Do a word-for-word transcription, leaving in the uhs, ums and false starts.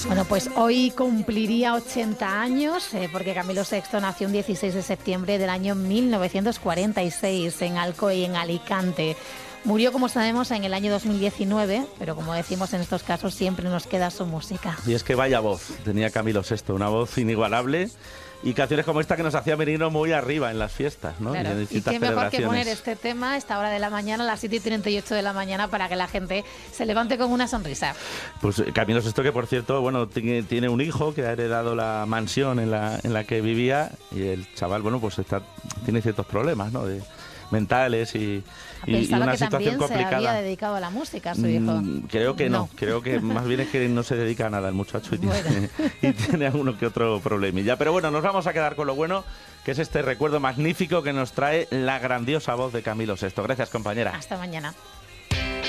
Bueno, pues hoy cumpliría ochenta años, eh, porque Camilo sexto nació un dieciséis de septiembre del año mil novecientos cuarenta y seis en Alcoy, en Alicante. Murió, como sabemos, en el año dos mil diecinueve, pero como decimos en estos casos, siempre nos queda su música. Y es que vaya voz tenía Camilo sexto, una voz inigualable. Y canciones como esta que nos hacían venirnos muy arriba en las fiestas, ¿no? Claro. Y en Y distintas qué mejor que celebraciones. poner este tema a esta hora de la mañana, a las siete y treinta y ocho de la mañana, para que la gente se levante con una sonrisa. Pues Camilo sexto, que por cierto, bueno, tiene, tiene un hijo que ha heredado la mansión en la, en la que vivía, y el chaval, bueno, pues está, tiene ciertos problemas, ¿no? De, mentales y, y, y una que situación también complicada. se había dedicado a la música, su hijo. Mm, creo que no. no, creo que más bien es que no se dedica a nada el muchacho y, bueno. tiene, y tiene alguno que otro problemilla. Pero bueno, nos vamos a quedar con lo bueno, que es este recuerdo magnífico que nos trae la grandiosa voz de Camilo sexto. Gracias, compañera. Hasta mañana.